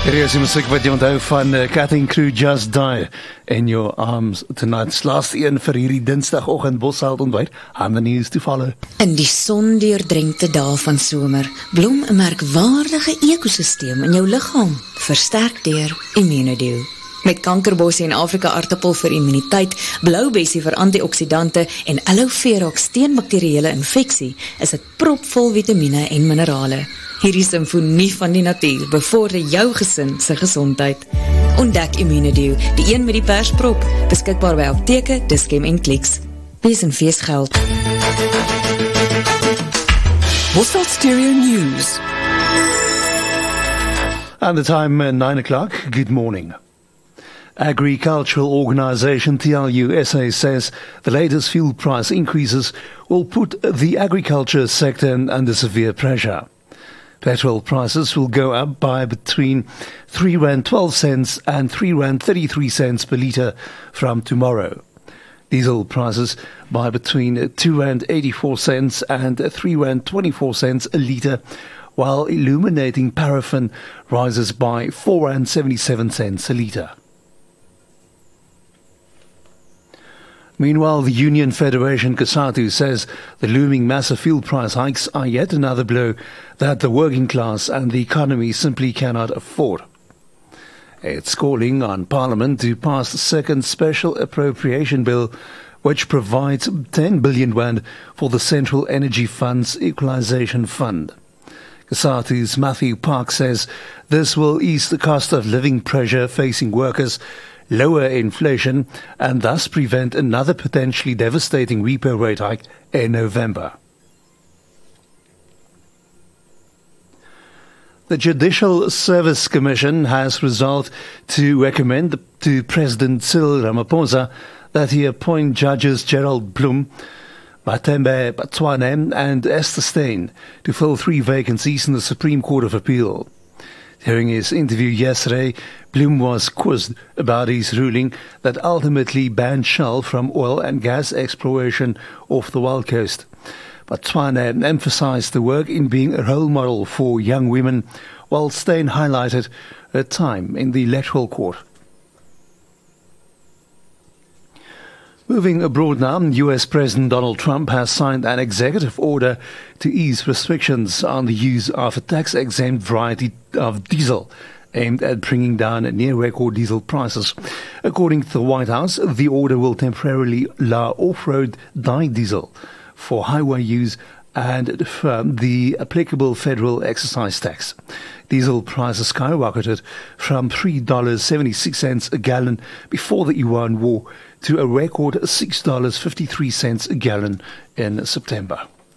Hier is die musiek wat jy onthou van Cutting Crew Just Die in Your Arms Tonight. Laaste een vir hierdie dinsdagoggend Bosheld ontbyt. And the news to follow. In die sondeurdrenkte dae van somer bloem 'n merkwaardige ekosisteem in jou liggaam, versterk deur Immunodew. Met kankerbossie en Afrika aartappel vir immuniteit, bloubessie vir antioksidante en aloe vera teen bakterieële infeksie, is dit propvol vitamiene en minerale. Hierdie simfonie van die natuur bevorder jou gesin se gesondheid. Ontdek Immunodew, die een met die persprop, beskikbaar by apteke, Dis-Chem en Clicks. Wees en feesgeld. Bosheld Stereo News. And the time 9 o'clock. Good morning. Agricultural Organization TLUSA says the latest fuel price increases will put the agriculture sector under severe pressure. Petrol prices will go up by between R3.12 and R3.33 per litre from tomorrow. Diesel prices by between R2.84 and R3.24 a litre, while illuminating paraffin rises by R4.77 a litre. Meanwhile, the Union Federation COSATU says the looming massive fuel price hikes are yet another blow that the working class and the economy simply cannot afford. It's calling on Parliament to pass the second special appropriation bill, which provides 10 billion rand for the Central Energy Fund's Equalisation Fund. COSATU's Matthew Park says this will ease the cost of living pressure facing workers, lower inflation, and thus prevent another potentially devastating repo rate hike in November. The Judicial Service Commission has resolved to recommend to President Cyril Ramaphosa that he appoint judges Gerald Bloem, Matembe Batwane and Esther Steyn to fill 3 vacancies in the Supreme Court of Appeal. During his interview yesterday, Bloem was quizzed about his ruling that ultimately banned Shell from oil and gas exploration off the Wild Coast. But Batwane emphasized the work in being a role model for young women, while Steyn highlighted her time in the electoral court. Moving abroad now, US President Donald Trump has signed an executive order to ease restrictions on the use of a tax-exempt variety of diesel, aimed at bringing down near-record diesel prices. According to the White House, the order will temporarily allow off-road dyed diesel for highway use and defer the applicable federal excise tax. Diesel prices skyrocketed from $3.76 a gallon before the Iran war to a record $6.53 a gallon in September.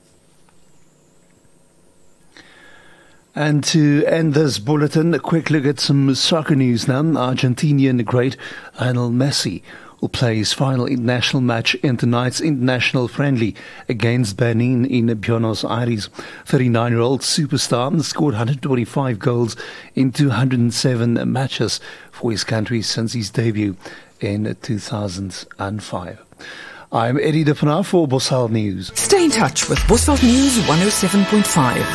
And to end this bulletin, a quick look at some soccer news now. Argentinian great Lionel Messi will play his final international match in tonight's international friendly against Benin in Buenos Aires. 39-year-old superstar scored 125 goals in 207 matches for his country since his debut in 2005. I'm Eddie De Pinaar for Bosheld News. Stay in touch with Bosheld News 107.5.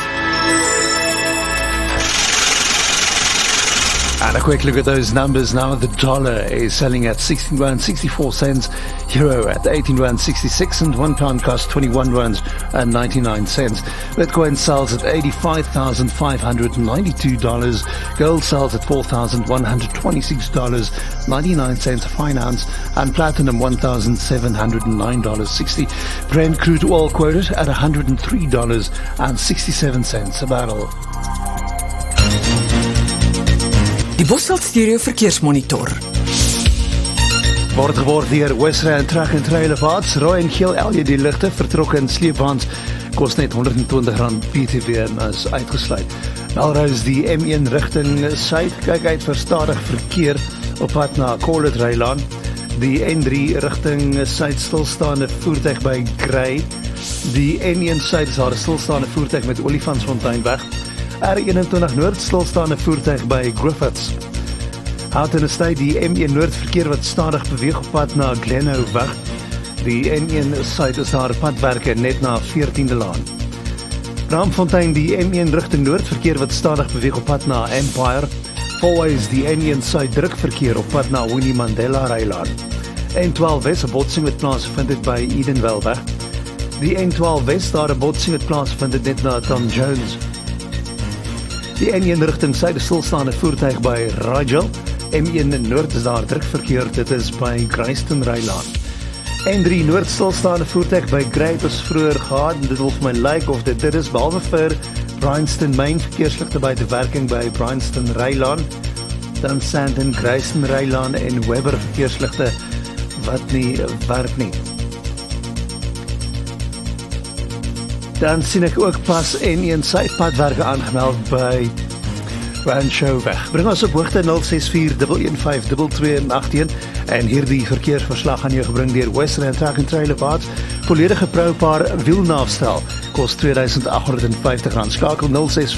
And a quick look at those numbers now. The dollar is selling at 16.64 rand, euro at 18.66 rand, and £1 costs 21.99 rand. Bitcoin sells at $85,592. Gold sells at $4,126.99 a fine ounce, and platinum $1,709.60. Brent crude oil quoted at $103.67 a barrel. Die Bosheld Stereo Verkeersmonitor. Word geword deur Wesrand Truck and Trailer Parts. Rooi en geel LED ligte vertrokke in sleepwaens kos net R120 BTW en is uitgesluit. Alreeds die M1 rigting suid, kyk uit vir stadig verkeer op pad na Colletreilaan. Die N3 rigting suid stilstaande voertuig by Grey. Die N1 suid is daar 'n stilstaande voertuig met Olifantsfonteinweg. R21 Noord stilstaande voertuig by Griffiths. Houghton Estate, die M1 Noord verkeer wat stadig beweeg op pad na Glenhoe weg. Die N1 Suid is daar padwerke net na 14de Laan. Braamfontein, die M1 rigting Noord verkeer wat stadig beweeg op pad na Empire. Always die N1 Suid drukverkeer op pad na Winnie Mandela Rylaan. N12 Wes 'n botsing wat plaasvind het by Edenwelweg. Die N12 Wes daar 'n botsing wat plaasvind het net na Tom Jones. Die N1 rigting suid stilstaande voertuig by Rajal. M1 in Noord is daar drukverkeer, dit is by Grayston Rylaan. N3 Noord stilstaande voertuig by Great is vroeër gehad en dit wil vir my lyk of dit is behalwe vir Bryanston Main verkeersligte by die werking by Bryanston Rylaan, dan Sandton, Grayston Rylaan en Webber verkeersligte wat nie werk nie. Dan sien ek ook pas N1 Suidpadwerke aangemeld by Rancho weg. Bring ons op hoogte 064-115-2281 en hierdie verkeersverslag aan jou gebring deur Western Truck and Trailer Parts. Volledige proupaar wielnaafstel kos R2,850. Skakel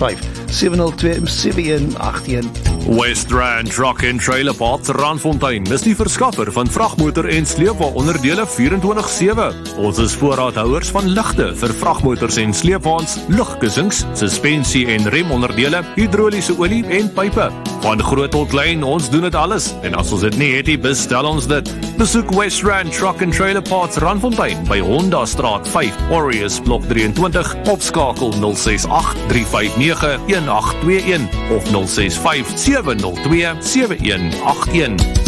065-702-7181. Western Truck and Trailer Parts Randfontein is die verskaffer van vragmotor en sleepwa-onderdele 24/7. Ons is voorraadhouers van ligte vir vragmotors en sleepwaens, lugkussings, suspensie en remonderdele, hidroliese olie en pype. Van groot tot klein, ons doen dit alles. En as ons dit nie het nie, bestel ons dit. Besoek Western Truck and Trailer Parts Randfontein by Honda Straat 5, Warriors Blok 23, of skakel 068-359-1821 of 065-702-7181.